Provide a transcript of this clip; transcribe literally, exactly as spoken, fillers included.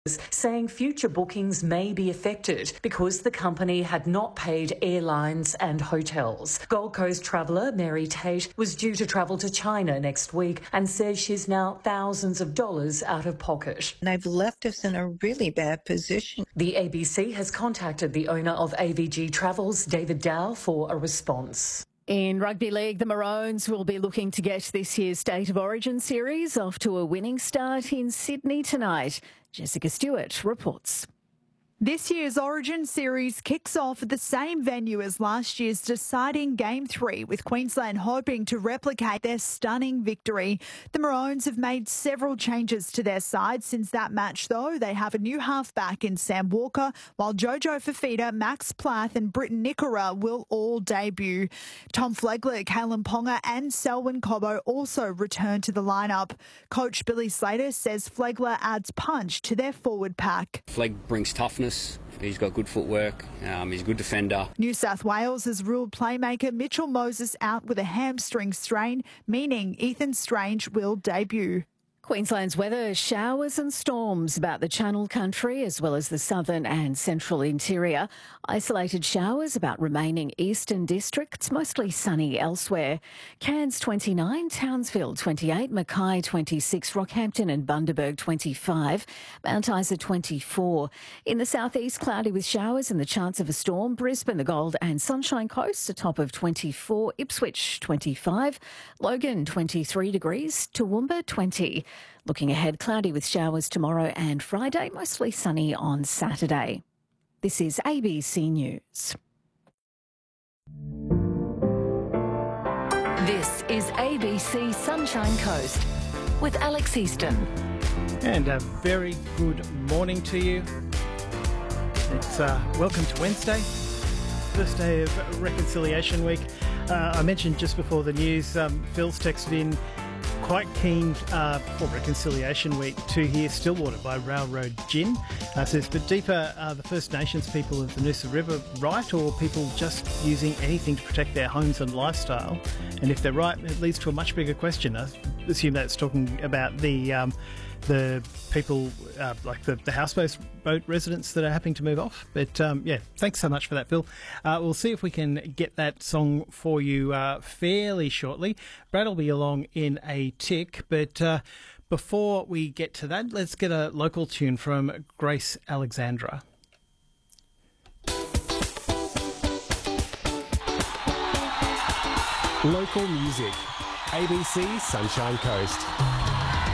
saying future bookings may be affected because the company had not paid airlines and hotels. Gold Coast traveller Mary Tate was due to travel to China next week and says she's now thousands of dollars out of pocket. They've left us in a really bad position. The A B C has contacted the owner of A V G Travels, David Dow, for a response. In rugby league, the Maroons will be looking to get this year's State of Origin series off to a winning start in Sydney tonight. Jessica Stewart reports. This year's Origin series kicks off at the same venue as last year's deciding Game three, with Queensland hoping to replicate their stunning victory. The Maroons have made several changes to their side since that match, though. They have a new halfback in Sam Walker, while Jojo Fafita, Max Plath and Britton Nickora will all debut. Tom Flegler, Kalen Ponga and Selwyn Cobbo also return to the lineup. Coach Billy Slater says Flegler adds punch to their forward pack. Fleg brings toughness. He's got good footwork. Um, he's a good defender. New South Wales has ruled playmaker Mitchell Moses out with a hamstring strain, meaning Ethan Strange will debut. Queensland's weather: showers and storms about the Channel Country as well as the southern and central interior. Isolated showers about remaining eastern districts, mostly sunny elsewhere. Cairns twenty-nine, Townsville twenty-eight, Mackay twenty-six, Rockhampton and Bundaberg twenty-five, Mount Isa twenty-four. In the southeast, cloudy with showers and the chance of a storm. Brisbane, the Gold and Sunshine Coast, a top of twenty-four. Ipswich twenty-five, Logan twenty-three degrees, Toowoomba twenty. Looking ahead, cloudy with showers tomorrow and Friday, mostly sunny on Saturday. This is A B C News. This is A B C Sunshine Coast with Alex Easton. And a very good morning to you. It's uh, welcome to Wednesday, first day of Reconciliation Week. Uh, I mentioned just before the news, um, Phil's texted in quite keen uh, for Reconciliation Week to hear Stillwater by Railroad Gin. Uh, says, but deeper, are the First Nations people of the Noosa River right, or people just using anything to protect their homes and lifestyle? And if they're right, it leads to a much bigger question. I assume that's talking about the um, the people, uh, like the, the houseboat boat residents that are having to move off. But um, yeah, thanks so much for that, Phil. Uh, we'll see if we can get that song for you uh, fairly shortly. Brad will be along in a tick, but uh, before we get to that, let's get a local tune from Grace Alexandra. Local music, A B C Sunshine Coast.